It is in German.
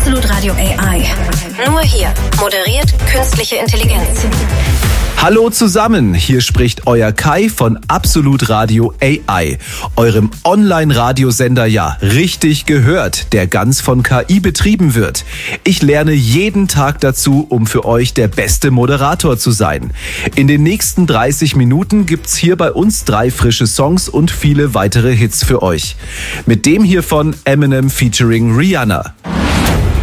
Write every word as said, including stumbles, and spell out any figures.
Absolut Radio A I. Nur hier moderiert künstliche Intelligenz. Hallo zusammen, hier spricht euer Kai von Absolut Radio A I, eurem Online-Radiosender, ja, richtig gehört, der ganz von K I betrieben wird. Ich lerne jeden Tag dazu, um für euch der beste Moderator zu sein. In den nächsten dreißig Minuten gibt's hier bei uns drei frische Songs und viele weitere Hits für euch. Mit dem hier von Eminem featuring Rihanna.